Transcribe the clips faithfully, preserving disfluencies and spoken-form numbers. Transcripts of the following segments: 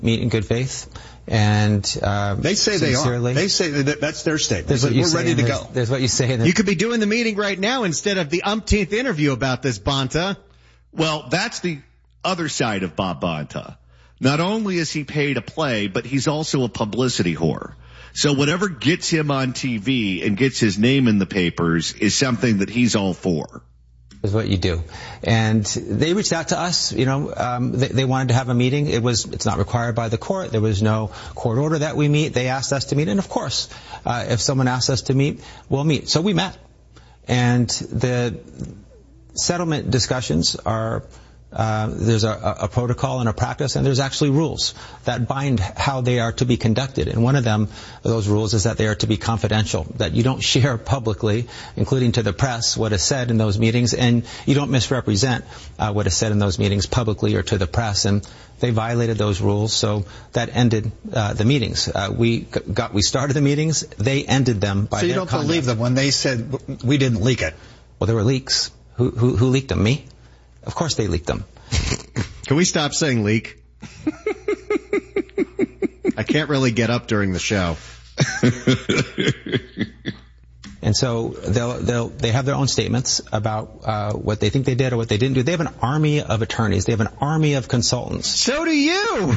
meet in good faith. And uh, they say sincerely. they are. They say that that's their statement. There's what you We're say ready to there's, go. There's what you say. In the- you could be doing the meeting right now instead of the umpteenth interview about this, Bonta. Well, that's the other side of Bob Bonta. Not only is he paid to play, but he's also a publicity whore. So whatever gets him on T V and gets his name in the papers is something that he's all for. Is what you do. And they reached out to us, you know, um, they, they wanted to have a meeting. It was, it's not required by the court. There was no court order that we meet. They asked us to meet. And of course, uh, if someone asks us to meet, we'll meet. So we met. And the settlement discussions are, Uh, there's a, a protocol and a practice, and there's actually rules that bind how they are to be conducted. And one of them, those rules, is that they are to be confidential, that you don't share publicly, including to the press, what is said in those meetings, and you don't misrepresent uh, what is said in those meetings publicly or to the press. And they violated those rules, so that ended uh, the meetings. Uh, we got, we started the meetings, they ended them by So you their don't conduct. believe them when they said we didn't leak it? Well, there were leaks. Who, who, who leaked them? Me? Of course they leaked them. Can we stop saying leak? I can't really get up during the show. And so they'll, they'll, they have their own statements about uh, what they think they did or what they didn't do. They have an army of attorneys. They have an army of consultants. So do you.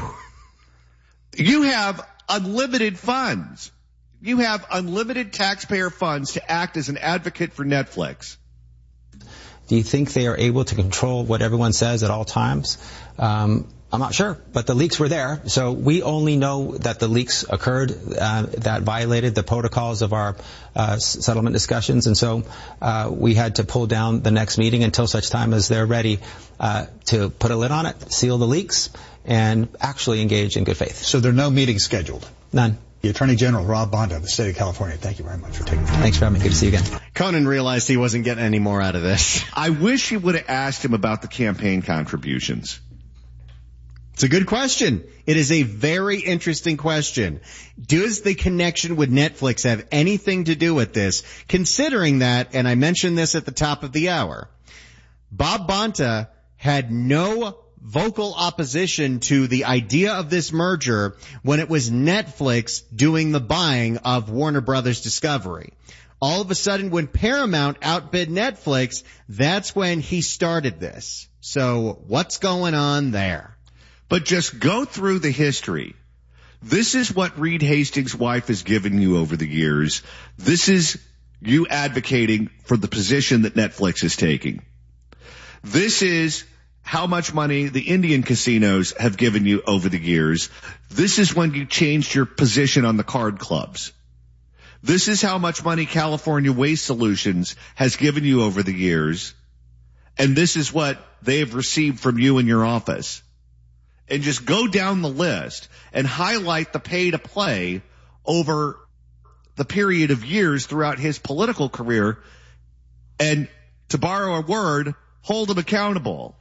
You have unlimited funds. You have unlimited taxpayer funds to act as an advocate for Netflix. Do you think they are able to control what everyone says at all times? Um, I'm not sure, but the leaks were there. So we only know that the leaks occurred uh, that violated the protocols of our uh, settlement discussions. And so uh, we had to pull down the next meeting until such time as they're ready uh, to put a lid on it, seal the leaks, and actually engage in good faith. So there are no meetings scheduled? None. The Attorney General, Rob Bonta of the state of California, thank you very much for taking the time. Thanks for having me. Good to see you again. Conan realized he wasn't getting any more out of this. I wish he would have asked him about the campaign contributions. It's a good question. It is a very interesting question. Does the connection with Netflix have anything to do with this? Considering that, and I mentioned this at the top of the hour, Bob Bonta had no vocal opposition to the idea of this merger when it was Netflix doing the buying of Warner Brothers Discovery. All of a sudden, when Paramount outbid Netflix, that's when he started this. So what's going on there? But just go through the history. This is what Reed Hastings' wife has given you over the years. This is you advocating for the position that Netflix is taking. This is how much money the Indian casinos have given you over the years. This is when you changed your position on the card clubs. This is how much money California Waste Solutions has given you over the years. And this is what they have received from you in your office. And just go down the list and highlight the pay to play over the period of years throughout his political career. And to borrow a word, hold him accountable.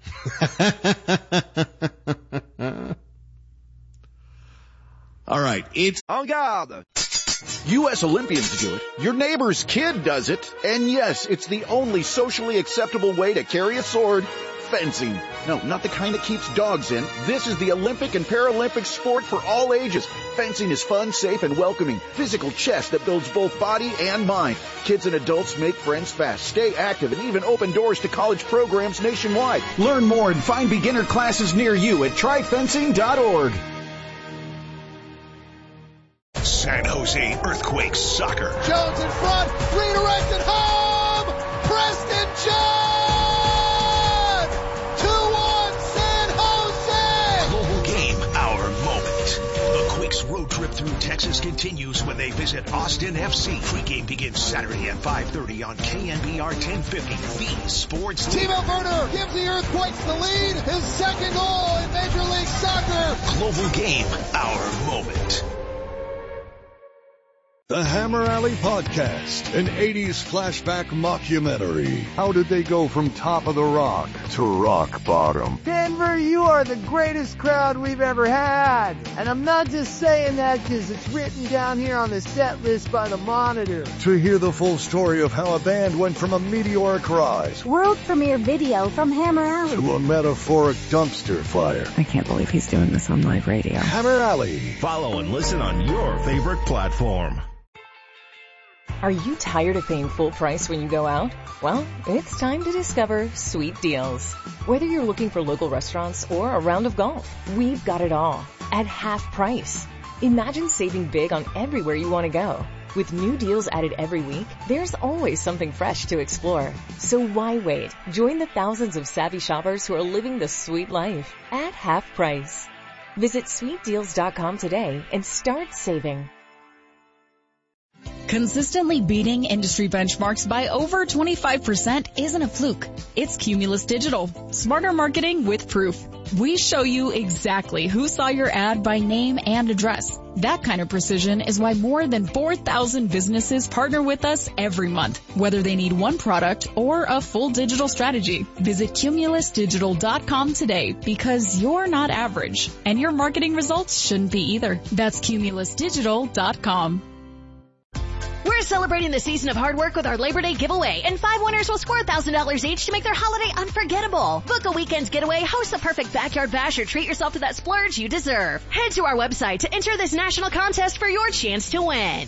All right. It's En garde. U S Olympians do it. Your neighbor's kid does it. And yes, it's the only socially acceptable way to carry a sword. Fencing. No, not the kind that keeps dogs in. This is the Olympic and Paralympic sport for all ages. Fencing is fun, safe, and welcoming. Physical chess that builds both body and mind. Kids and adults make friends fast, stay active, and even open doors to college programs nationwide. Learn more and find beginner classes near you at try fencing dot org. San Jose Earthquakes soccer. Jones in front, redirected home! Preston Jones! Road trip through Texas continues when they visit Austin F C. Pre-game begins Saturday at five thirty on K N B R ten fifty, the Sports Timo Werner gives the Earthquakes the lead. His second goal in Major League Soccer. Global Game, our moment. The Hammer Alley Podcast, an eighties flashback mockumentary. How did they go from top of the rock to rock bottom? Denver, you are the greatest crowd we've ever had. And I'm not just saying that because it's written down here on the set list by the Monitor. To hear the full story of how a band went from a meteoric rise, world premiere video from Hammer Alley, to a metaphoric dumpster fire. I can't believe he's doing this on live radio. Hammer Alley. Follow and listen on your favorite platform. Are you tired of paying full price when you go out? Well, it's time to discover Sweet Deals. Whether you're looking for local restaurants or a round of golf, we've got it all at half price. Imagine saving big on everywhere you want to go. With new deals added every week, there's always something fresh to explore. So why wait? Join the thousands of savvy shoppers who are living the sweet life at half price. Visit sweet deals dot com today and start saving. Consistently beating industry benchmarks by over twenty-five percent isn't a fluke. It's Cumulus Digital. Smarter marketing with proof. We show you exactly who saw your ad by name and address. That kind of precision is why more than four thousand businesses partner with us every month, whether they need one product or a full digital strategy. Visit cumulus digital dot com today because you're not average, and your marketing results shouldn't be either. That's cumulus digital dot com. We're celebrating the season of hard work with our Labor Day giveaway, and five winners will score one thousand dollars each to make their holiday unforgettable. Book a weekend's getaway, host the perfect backyard bash, or treat yourself to that splurge you deserve. Head to our website to enter this national contest for your chance to win.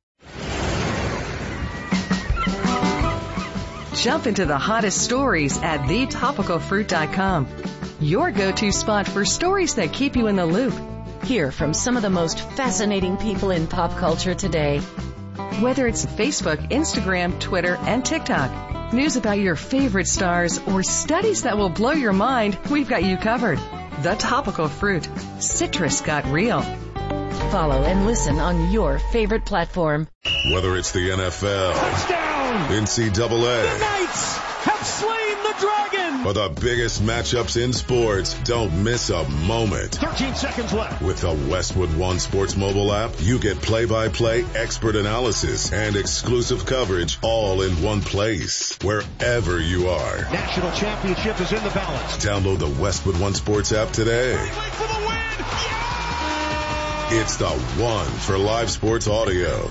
Jump into the hottest stories at the topical fruit dot com. Your go-to spot for stories that keep you in the loop. Hear from some of the most fascinating people in pop culture today. Whether it's Facebook, Instagram, Twitter, and TikTok, news about your favorite stars, or studies that will blow your mind, we've got you covered. The Topical Fruit. Citrus got real. Follow and listen on your favorite platform. Whether it's the N F L, touchdown, N C double A, the Knights have slain the dragon, or the biggest matchups in sports, don't miss a moment. thirteen seconds left. With the Westwood One Sports mobile app, you get play-by-play expert analysis and exclusive coverage all in one place, wherever you are. National championship is in the balance. Download the Westwood One Sports app today. For the win. Yeah! It's the one for live sports audio.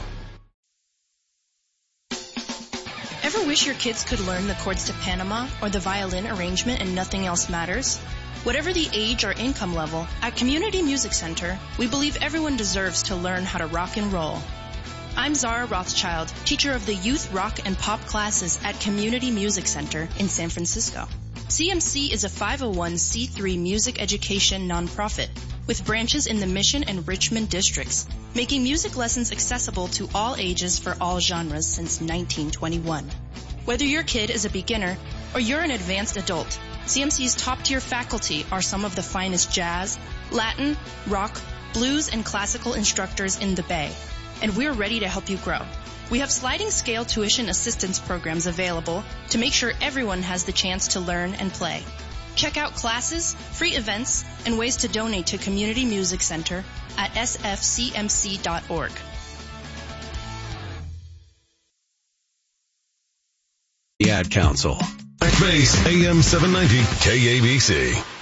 Ever wish your kids could learn the chords to Panama or the violin arrangement and nothing else matters? Whatever the age or income level, at Community Music Center, we believe everyone deserves to learn how to rock and roll. I'm Zara Rothschild, teacher of the youth rock and pop classes at Community Music Center in San Francisco. C M C is a five oh one c three music education nonprofit with branches in the Mission and Richmond districts, making music lessons accessible to all ages for all genres since nineteen twenty-one. Whether your kid is a beginner or you're an advanced adult, C M C's top-tier faculty are some of the finest jazz, Latin, rock, blues, and classical instructors in the Bay, and we're ready to help you grow. We have sliding scale tuition assistance programs available to make sure everyone has the chance to learn and play. Check out classes, free events, and ways to donate to Community Music Center at s f c m c dot org. The Ad Council. Base A M seven ninety K A B C.